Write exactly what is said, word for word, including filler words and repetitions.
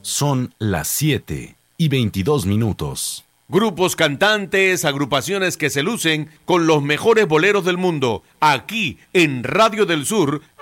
Son las siete y veintidós minutos. Grupos cantantes, agrupaciones que se lucen con los mejores boleros del mundo, aquí en Radio del Sur